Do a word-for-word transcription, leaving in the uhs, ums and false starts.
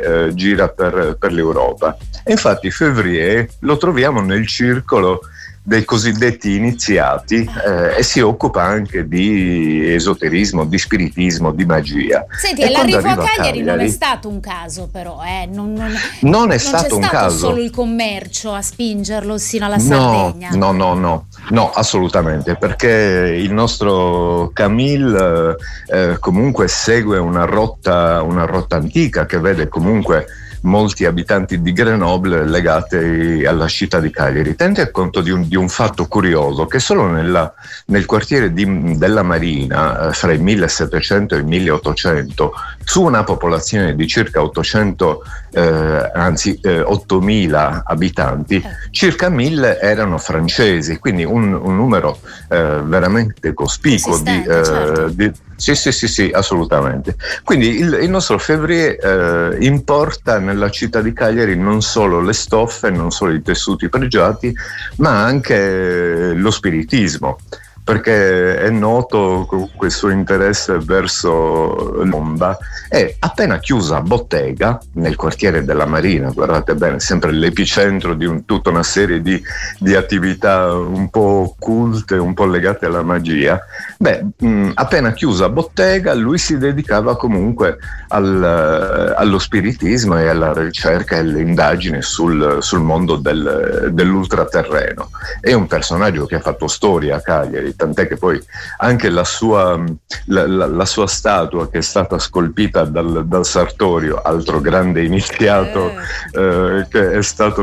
eh, gira per, per l'Europa. E infatti Février lo troviamo nel circolo dei cosiddetti iniziati eh, e si occupa anche di esoterismo, di spiritismo, di magia. Senti, e l'arrivo a Cagliari, Cagliari non è stato un caso, però, eh? non, non, non è non stato c'è un stato caso. solo il commercio a spingerlo sino alla No, Sardegna. no, no, no, no, assolutamente, perché il nostro Camille eh, comunque segue una rotta, una rotta antica che vede comunque molti abitanti di Grenoble legati alla città di Cagliari. Tenete conto di un, di un fatto curioso, che solo nella, nel quartiere di, della Marina, eh, fra il millesettecento e il milleottocento, su una popolazione di circa ottocento, eh, anzi eh, ottomila abitanti, circa mille erano francesi, quindi un, un numero eh, veramente cospicuo di, eh, certo. di Sì, sì, sì, sì, assolutamente. Quindi il, il nostro Février eh, importa nella città di Cagliari non solo le stoffe, non solo i tessuti pregiati, ma anche lo spiritismo, perché è noto questo suo interesse verso l'onda. E appena chiusa bottega nel quartiere della Marina, guardate bene, sempre l'epicentro di un, tutta una serie di, di attività un po' occulte, un po' legate alla magia, beh, mh, appena chiusa bottega lui si dedicava comunque al, allo spiritismo e alla ricerca e all'indagine sul, sul mondo del, dell'ultraterreno. È un personaggio che ha fatto storia a Cagliari, tant'è che poi anche la sua, la, la, la sua statua, che è stata scolpita dal, dal Sartorio, altro grande iniziato eh, che è stato